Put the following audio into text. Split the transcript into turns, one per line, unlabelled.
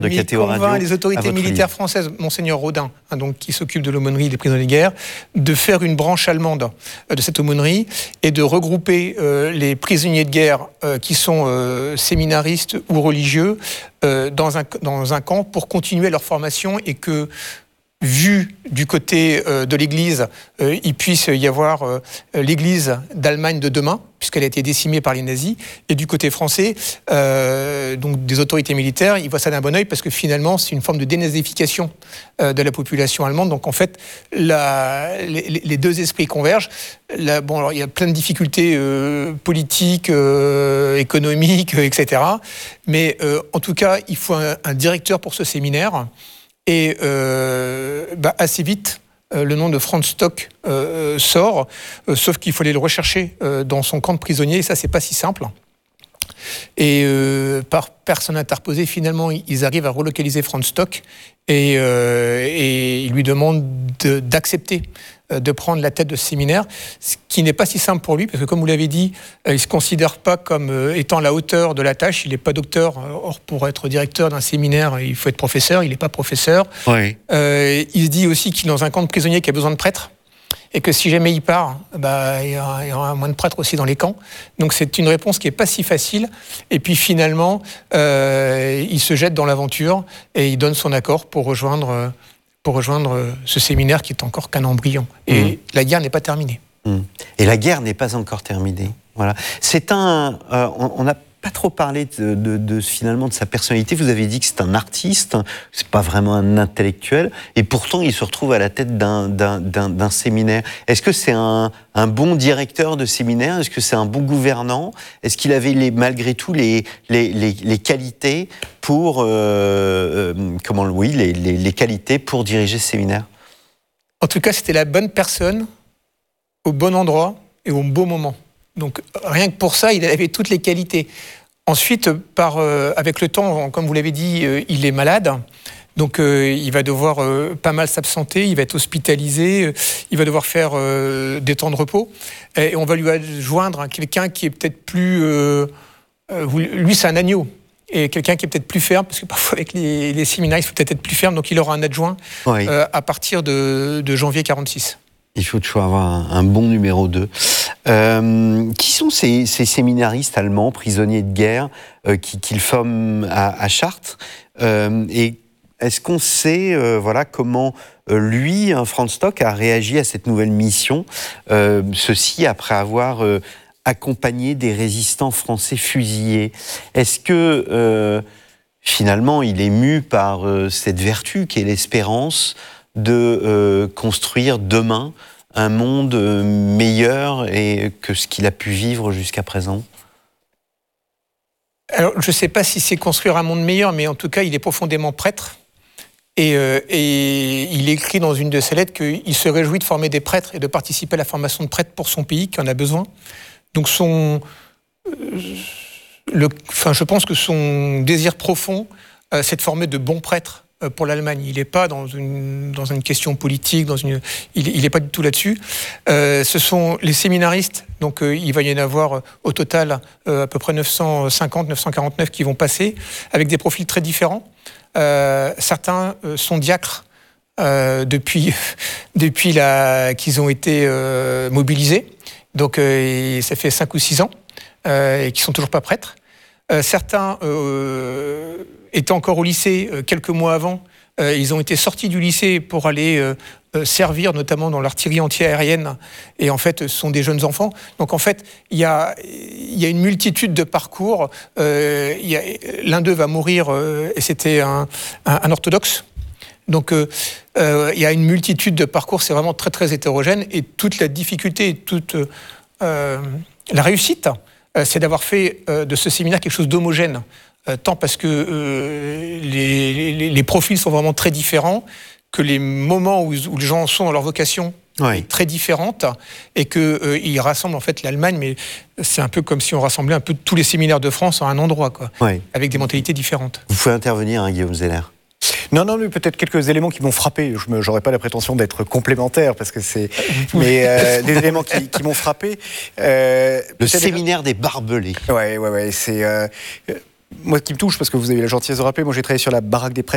de KTO Radio.
Convainc les autorités militaires françaises, Monseigneur Rodin, donc, qui s'occupe de l'aumônerie des prisonniers de guerre, de faire une branche allemande de cette aumônerie et de regrouper les prisonniers de guerre qui sont séminaristes ou religieux dans un camp pour continuer leur formation et que, vu du côté de l'Église, il puisse y avoir l'Église d'Allemagne de demain, puisqu'elle a été décimée par les nazis, et du côté français, donc des autorités militaires, ils voient ça d'un bon œil parce que finalement, c'est une forme de dénazification de la population allemande. Donc en fait, les deux esprits convergent. Bon, alors, il y a plein de difficultés politiques, économiques, etc. Mais en tout cas, il faut un directeur pour ce séminaire. Et assez vite, le nom de Franz Stock sort, sauf qu'il faut aller le rechercher dans son camp de prisonniers, et ça, c'est pas si simple. Et par personne interposée, finalement, ils arrivent à relocaliser Franz Stock et ils lui demandent d'accepter de prendre la tête de ce séminaire, ce qui n'est pas si simple pour lui, parce que comme vous l'avez dit, il ne se considère pas comme étant à la hauteur de la tâche, il n'est pas docteur, or pour être directeur d'un séminaire, il faut être professeur, il n'est pas professeur.
Oui.
Il se dit aussi qu'il est dans un camp de prisonniers qui a besoin de prêtres, et que si jamais il part, il y aura moins de prêtres aussi dans les camps. Donc c'est une réponse qui n'est pas si facile. Et puis finalement, il se jette dans l'aventure et il donne son accord pour rejoindre ce séminaire qui est encore qu'un embryon. Et la guerre n'est pas terminée.
Et la guerre n'est pas encore terminée. Voilà. C'est on n'a pas trop parlé finalement de sa personnalité. Vous avez dit que c'est un artiste, c'est pas vraiment un intellectuel, et pourtant il se retrouve à la tête d'un séminaire. Est-ce que c'est un bon directeur de séminaire? Est-ce que c'est un bon gouvernant? Est-ce qu'il avait malgré tout les qualités pour les qualités pour diriger ce séminaire?
En tout cas, c'était la bonne personne au bon endroit et au bon moment. Donc rien que pour ça, il avait toutes les qualités. Ensuite, avec le temps, comme vous l'avez dit, il est malade. Donc il va devoir pas mal s'absenter, il va être hospitalisé, il va devoir faire des temps de repos. Et on va lui adjoindre quelqu'un qui est peut-être plus... lui, c'est un agneau. Et quelqu'un qui est peut-être plus ferme, parce que parfois avec les séminaires, il faut peut-être être plus ferme. Donc il aura un adjoint à partir de janvier 1946.
Il faut toujours avoir un bon numéro 2. Qui sont ces séminaristes allemands, prisonniers de guerre, qu'ils forment à Chartres et est-ce qu'on sait comment lui, Franz Stock, a réagi à cette nouvelle mission, ceci après avoir accompagné des résistants français fusillés? Est-ce que finalement il est mu par cette vertu qu'est l'espérance de construire demain un monde meilleur que ce qu'il a pu vivre jusqu'à présent?
Alors, je ne sais pas si c'est construire un monde meilleur, mais en tout cas, il est profondément prêtre. Et il écrit dans une de ses lettres qu'il se réjouit de former des prêtres et de participer à la formation de prêtres pour son pays, qui en a besoin. Donc, je pense que son désir profond, c'est de former de bons prêtres pour l'Allemagne. Il n'est pas dans une question politique, il n'est pas du tout là-dessus. Ce sont les séminaristes, donc il va y en avoir au total à peu près 950-949 qui vont passer, avec des profils très différents. Certains sont diacres depuis qu'ils ont été mobilisés, donc ça fait 5 ou 6 ans, et qui ne sont toujours pas prêtres. Certains étaient encore au lycée quelques mois avant. Ils ont été sortis du lycée pour aller servir, notamment dans l'artillerie anti-aérienne. Et en fait, ce sont des jeunes enfants. Donc en fait, il y a une multitude de parcours. L'un d'eux va mourir, et c'était un orthodoxe. Donc il y a une multitude de parcours. C'est vraiment très, très hétérogène. Et toute la difficulté et toute la réussite, c'est d'avoir fait de ce séminaire quelque chose d'homogène, tant parce que les profils sont vraiment très différents, que les moments où les gens sont dans leur vocation est très différente, et qu'ils rassemblent en fait l'Allemagne, mais c'est un peu comme si on rassemblait un peu tous les séminaires de France en un endroit, avec des mentalités différentes.
Vous pouvez intervenir, Guillaume Zeller.
Non, mais peut-être quelques éléments qui m'ont frappé. Je n'aurais pas la prétention d'être complémentaire, parce que c'est... Mais des éléments qui m'ont frappé.
Le séminaire des barbelés.
Ouais, c'est... moi, qui me touche, parce que vous avez eu la gentillesse de rappeler, moi j'ai travaillé sur la baraque des prêtres